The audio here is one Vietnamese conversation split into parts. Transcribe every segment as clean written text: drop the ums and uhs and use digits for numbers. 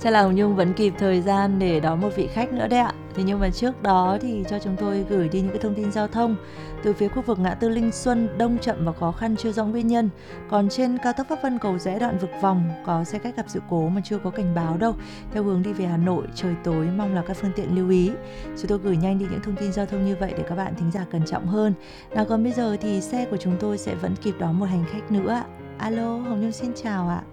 Chắc là Hồng Nhung vẫn kịp thời gian để đón một vị khách nữa đấy ạ. Thế nhưng mà trước đó thì cho chúng tôi gửi đi những cái thông tin giao thông. Từ phía khu vực ngã tư Linh Xuân, đông chậm và khó khăn chưa rõ nguyên nhân. Còn trên cao tốc Pháp Vân Cầu Giẽ đoạn vực vòng có xe khách gặp sự cố mà chưa có cảnh báo đâu. Theo hướng đi về Hà Nội, trời tối, mong là các phương tiện lưu ý. Chúng tôi gửi nhanh đi những thông tin giao thông như vậy để các bạn thính giả cẩn trọng hơn. Nào còn bây giờ thì xe của chúng tôi sẽ vẫn kịp đón một hành khách nữa. Alo, Hồng Nhung xin chào ạ.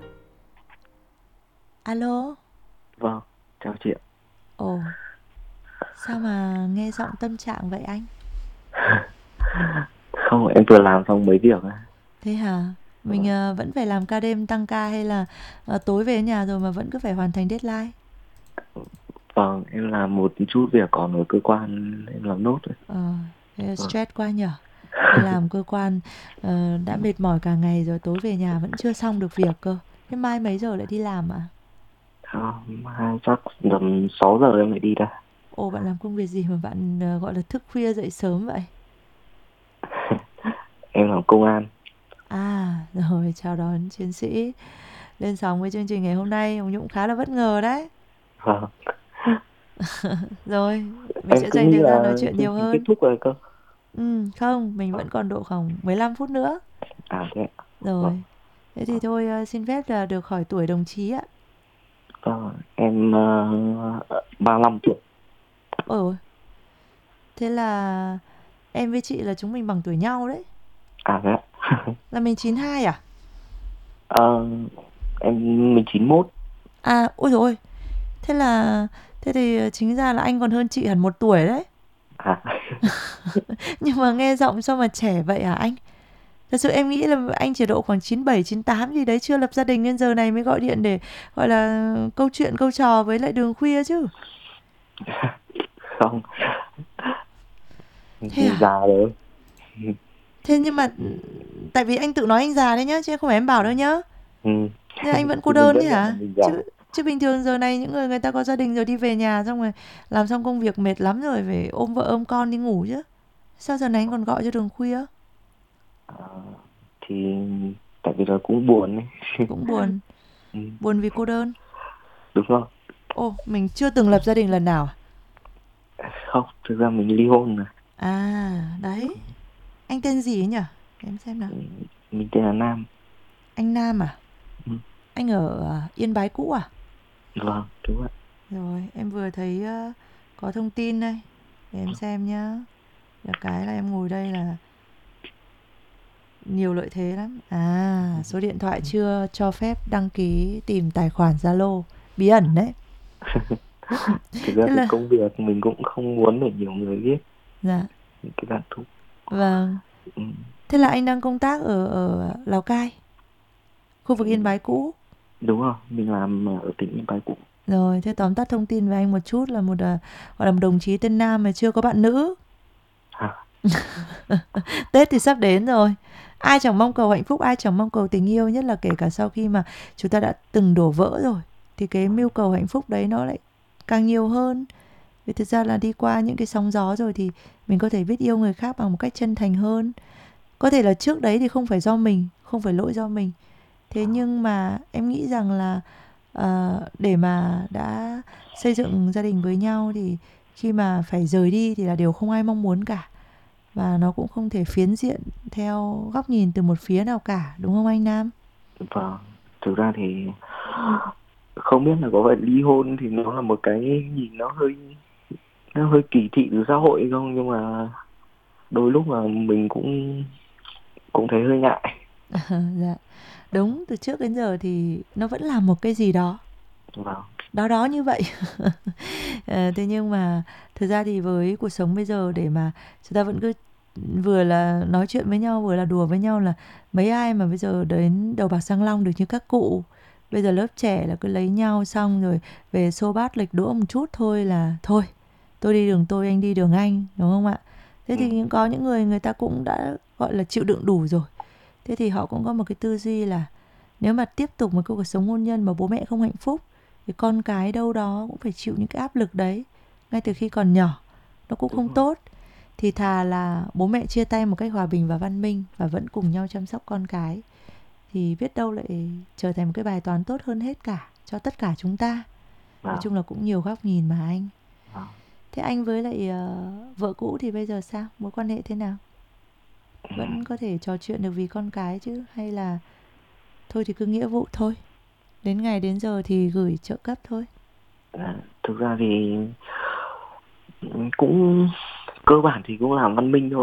Alo. Vâng, chào chị ạ. Ồ, sao mà nghe giọng tâm trạng vậy anh? Không, em vừa làm xong mấy việc á. Thế hả? Mình vẫn phải làm ca đêm tăng ca hay là tối về nhà rồi mà vẫn cứ phải hoàn thành deadline? Vâng, em làm một chút việc còn ở cơ quan em làm nốt rồi. Thế là Vâng. stress quá nhở? Đi làm cơ quan đã mệt mỏi cả ngày rồi, tối về nhà vẫn chưa xong được việc cơ. Thế mai mấy giờ lại đi làm ạ? Mai chắc tầm 6 giờ em lại đi ra. Ồ, bạn làm công việc gì mà bạn gọi là thức khuya dậy sớm vậy? Em làm công an. À, rồi chào đón chiến sĩ lên sóng với chương trình ngày hôm nay. Hồng Nhung cũng khá là bất ngờ đấy. Vâng, Rồi, mình em sẽ cứ dành nghĩ thời gian nói là chuyện chương nhiều trình kết hơn. thúc rồi cơ. Không, mình vẫn còn độ khoảng 15 phút nữa. Thế ạ. Vâng, Rồi, thế thì thôi xin phép là được hỏi tuổi đồng chí ạ. vâng. Em 35 tuổi. Ồ, thế là em với chị là chúng mình bằng tuổi nhau đấy. Thế ạ. Là mình 92 à? Ờ, em mình 91. À, ôi dồi ôi, thế là... Thế thì chính ra là anh còn hơn chị hẳn 1 tuổi đấy. À, Nhưng mà nghe giọng sao mà trẻ vậy hả anh? Thật sự em nghĩ là anh chỉ độ khoảng 97, 98 gì đấy, chưa lập gia đình nên giờ này mới gọi điện để gọi là câu chuyện, câu trò với lại Đường Khuya chứ. không, Thế mình à? già rồi. Thế nhưng mà tại vì anh tự nói anh già đấy nhá, chứ không phải em bảo đâu nhá. Ừ. Nên anh vẫn cô Thì mình đơn chấp thế nhận là hả? mình Chứ già. chứ bình thường giờ này những người ta có gia đình rồi đi về nhà xong rồi làm xong công việc mệt lắm rồi phải ôm vợ ôm con đi ngủ chứ. Sao giờ này anh còn gọi cho Đường Khuya? Ờ, thì tại vì là cũng buồn ấy. Cũng buồn, Ừ, buồn vì cô đơn. đúng không? Ồ, mình chưa từng lập gia đình lần nào à? Không, thực ra mình ly hôn rồi. À, đấy. Anh tên gì ấy nhỉ? Để em xem nào. Ừ, mình tên là Nam. Anh Nam à? Ừ, Anh ở Yên Bái cũ à? vâng, đúng ạ. Rồi, em vừa thấy có thông tin đây. Để em xem nhá. Được cái là em ngồi đây là nhiều lợi thế lắm. À, số điện thoại chưa cho phép đăng ký tìm tài khoản Zalo. Bí ẩn đấy. Thực ra Thế thì là, công việc mình cũng không muốn để nhiều người biết dạ, những cái đặc thù. vâng. Ừ, Thế là anh đang công tác ở Lào Cai, khu vực Yên Bái cũ. đúng rồi, mình làm ở tỉnh Yên Bái cũ. Rồi, thế tóm tắt thông tin về anh một chút là gọi là một đồng chí tên Nam mà chưa có bạn nữ. À, Tết thì sắp đến rồi. Ai chẳng mong cầu hạnh phúc, ai chẳng mong cầu tình yêu, nhất là kể cả sau khi mà chúng ta đã từng đổ vỡ rồi thì cái mưu cầu hạnh phúc đấy nó lại càng nhiều hơn. Vì thực ra là đi qua những cái sóng gió rồi thì mình có thể biết yêu người khác bằng một cách chân thành hơn. Có thể là trước đấy thì không phải do mình, không phải lỗi do mình. Thế nhưng mà em nghĩ rằng là để mà đã xây dựng gia đình với nhau thì khi mà phải rời đi thì là điều không ai mong muốn cả. Và nó cũng không thể phiến diện theo góc nhìn từ một phía nào cả, đúng không anh Nam? vâng, thực ra thì không biết là có phải ly hôn thì nó là một cái nhìn nó hơi kỳ thị từ xã hội không, nhưng mà đôi lúc là mình cũng cũng thấy hơi ngại. Dạ. Đúng, từ trước đến giờ thì nó vẫn là một cái gì đó. Vâng, Đó đó như vậy. Thế nhưng mà thực ra thì với cuộc sống bây giờ để mà chúng ta vẫn cứ vừa là nói chuyện với nhau vừa là đùa với nhau là mấy ai mà bây giờ đến đầu bạc răng long được như các cụ. Bây giờ lớp trẻ là cứ lấy nhau xong rồi về xô bát lệch đũa một chút thôi là thôi, tôi đi đường tôi, anh đi đường anh, đúng không ạ? Thế ừ, thì có những người người ta cũng đã gọi là chịu đựng đủ rồi. Thế thì họ cũng có một cái tư duy là nếu mà tiếp tục một cuộc sống hôn nhân mà bố mẹ không hạnh phúc thì con cái đâu đó cũng phải chịu những cái áp lực đấy ngay từ khi còn nhỏ, nó cũng đúng không rồi. tốt. Thì thà là bố mẹ chia tay một cách hòa bình và văn minh và vẫn cùng nhau chăm sóc con cái thì biết đâu lại trở thành một cái bài toán tốt hơn hết cả cho tất cả chúng ta. Nói Vâng. chung là cũng nhiều góc nhìn mà anh. Vâng. Thế anh với lại vợ cũ thì bây giờ sao? Mối quan hệ thế nào? Vẫn có thể trò chuyện được vì con cái chứ? Hay là thôi thì cứ nghĩa vụ thôi, đến ngày đến giờ thì gửi trợ cấp thôi? Thực ra thì cũng cơ bản thì cũng làm văn minh thôi.